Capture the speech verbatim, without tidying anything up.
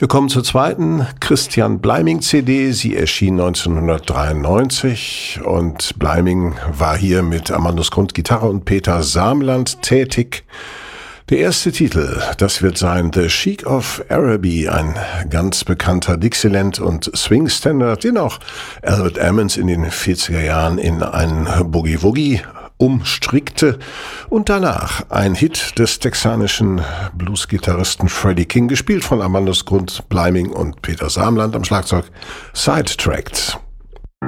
Wir kommen zur zweiten Christian Bleiming-C D. Sie erschien neunzehnhundertdreiundneunzig und Bleiming war hier mit Amandus Grund Gitarre und Peter Samland tätig. Der erste Titel, das wird sein The Sheik of Araby, ein ganz bekannter Dixieland- und Swing-Standard, den auch Albert Ammons in den vierziger Jahren in einen Boogie-Woogie umstrickte, und danach ein Hit des texanischen Blues-Gitarristen Freddie King, gespielt von Amandus Grund, Bleiming und Peter Samland am Schlagzeug, Sidetracked.